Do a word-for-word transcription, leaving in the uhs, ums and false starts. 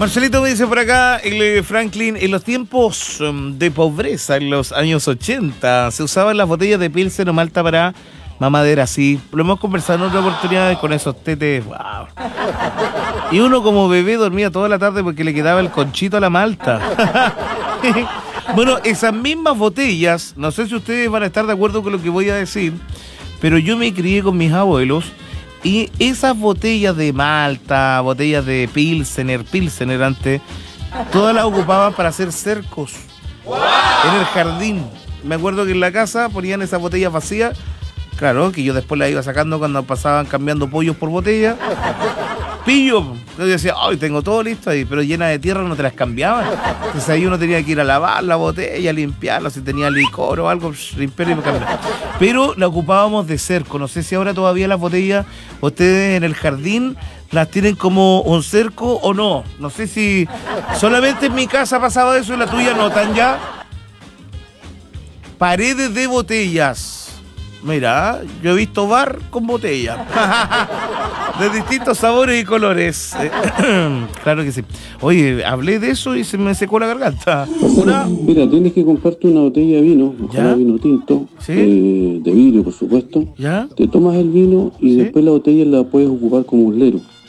Marcelito me dice por acá, el eh, Franklin, en los tiempos um, de pobreza, en los años ochenta, se usaban las botellas de Pilsen o Malta para mamadera, sí. Lo hemos conversado en otra oportunidad con esos tetes, wow. Y uno como bebé dormía toda la tarde porque le quedaba el conchito a la malta. Bueno, esas mismas botellas, no sé si ustedes van a estar de acuerdo con lo que voy a decir, pero yo me crié con mis abuelos y esas botellas de malta, botellas de pilsener, pilsener antes, todas las ocupaban para hacer cercos en el jardín. Me acuerdo que en la casa ponían esas botellas vacías, claro, que yo después las iba sacando cuando pasaban cambiando pollos por botella. Pillo, yo decía, ay, tengo todo listo ahí, pero llena de tierra no te las cambiaban. Entonces ahí uno tenía que ir a lavar la botella, limpiarla, si tenía licor o algo, limpiar y cambiar. Pero la ocupábamos de cerco. No sé si ahora todavía las botellas, ustedes en el jardín, las tienen como un cerco o no. No sé si solamente en mi casa pasaba eso y la tuya no, tan ya. Paredes de botellas. Mira, yo he visto bar con botella. De distintos sabores y colores. Claro que sí. Oye, hablé de eso y se me secó la garganta. Una... Mira, tienes que comprarte una botella de vino, ojalá vino tinto, ¿sí? eh, de vidrio, por supuesto. ¿Ya? Te tomas el vino y ¿sí? después la botella la puedes ocupar como uslero.